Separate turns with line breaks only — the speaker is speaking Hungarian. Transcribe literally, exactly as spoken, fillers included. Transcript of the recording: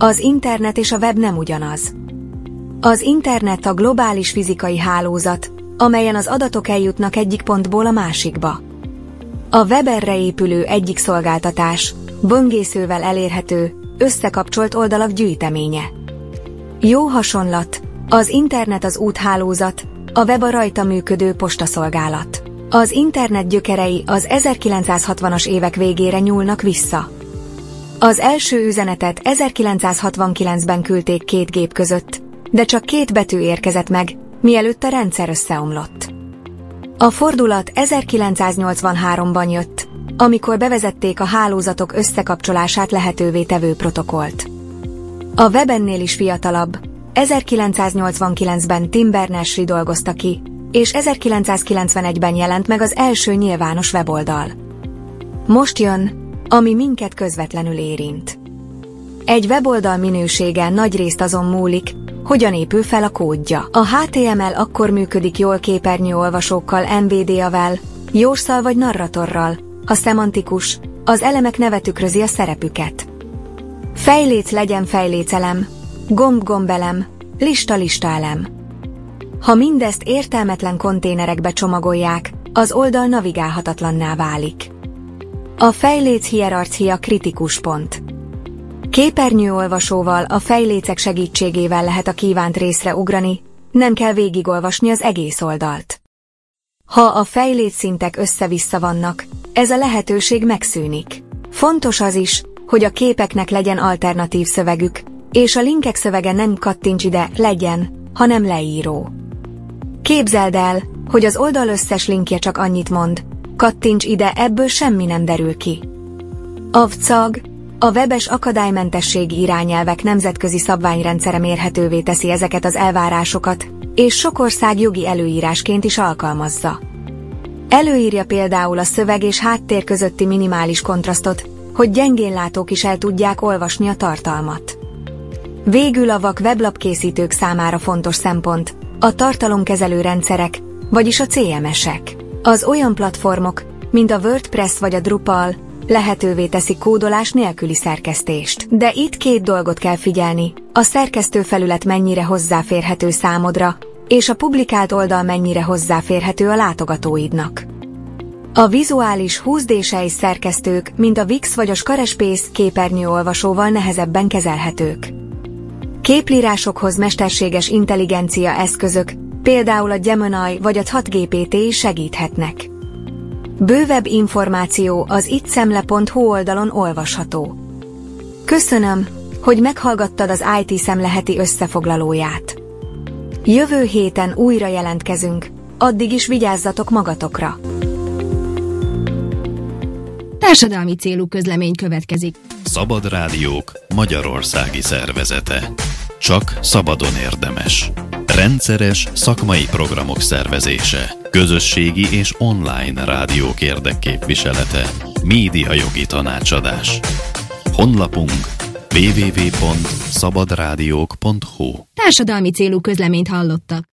Az internet és a web nem ugyanaz. Az internet a globális fizikai hálózat, amelyen az adatok eljutnak egyik pontból a másikba. A web erre épülő egyik szolgáltatás, böngészővel elérhető, összekapcsolt oldalak gyűjteménye. Jó hasonlat, az internet az úthálózat, a web a rajta működő postaszolgálat. Az internet gyökerei az ezerkilencszázhatvanas évek végére nyúlnak vissza. Az első üzenetet ezerkilencszázhatvankilencben küldték két gép között, de csak két betű érkezett meg, mielőtt a rendszer összeomlott. A fordulat ezerkilencszáznyolcvanháromban jött, amikor bevezették a hálózatok összekapcsolását lehetővé tevő protokollt. A web ennél is fiatalabb, ezerkilencszáznyolcvankilencben Tim Berners-Lee dolgozta ki, és ezerkilencszázkilencvenegyben jelent meg az első nyilvános weboldal. Most jön, ami minket közvetlenül érint. Egy weboldal minősége nagyrészt azon múlik, hogyan épül fel a kódja. A há té em el akkor működik jól képernyőolvasókkal, en vé dé á-vel, jósszal vagy narratorral, ha szemantikus, az elemek neve tükrözi a szerepüket. Fejléc legyen fejlécelem, gomb-gombelem, lista-listaelem. Ha mindezt értelmetlen konténerekbe csomagolják, az oldal navigálhatatlanná válik. A fejléc hierarchia kritikus pont. Képernyőolvasóval, a fejlécek segítségével lehet a kívánt részre ugrani, nem kell végigolvasni az egész oldalt. Ha a fejlécszintek össze-vissza vannak, ez a lehetőség megszűnik. Fontos az is, hogy a képeknek legyen alternatív szövegük, és a linkek szövege nem kattints ide, legyen, hanem leíró. Képzeld el, hogy az oldal összes linkje csak annyit mond, kattints ide, ebből semmi nem derül ki. A vcag, a webes akadálymentességi irányelvek nemzetközi szabványrendszere mérhetővé teszi ezeket az elvárásokat, és sok ország jogi előírásként is alkalmazza. Előírja például a szöveg és háttér közötti minimális kontrasztot, hogy gyengénlátók is el tudják olvasni a tartalmat. Végül a vak weblapkészítők számára fontos szempont, a tartalomkezelő rendszerek, vagyis a cé em es-ek. Az olyan platformok, mint a WordPress vagy a Drupal, lehetővé teszi kódolás nélküli szerkesztést. De itt két dolgot kell figyelni, a szerkesztőfelület mennyire hozzáférhető számodra, és a publikált oldal mennyire hozzáférhető a látogatóidnak. A vizuális húsz dé-s szerkesztők, mint a Wix vagy a Squarespace képernyőolvasóval nehezebben kezelhetők. Képlírásokhoz mesterséges intelligencia eszközök, például a Gemini vagy a ChatGPT is segíthetnek. Bővebb információ az ittszemle pont hu oldalon olvasható. Köszönöm, hogy meghallgattad az i té Szemle heti összefoglalóját. Jövő héten újra jelentkezünk, addig is vigyázzatok magatokra.
Társadalmi célú közlemény következik.
Szabad Rádiók magyarországi szervezete. Csak szabadon érdemes. Rendszeres szakmai programok szervezése. Közösségi és online rádiók érdekképviselete. Médiajogi tanácsadás. Honlapunk double-u double-u double-u pont szabadrádiók pont hu.
Társadalmi célú közleményt hallottak.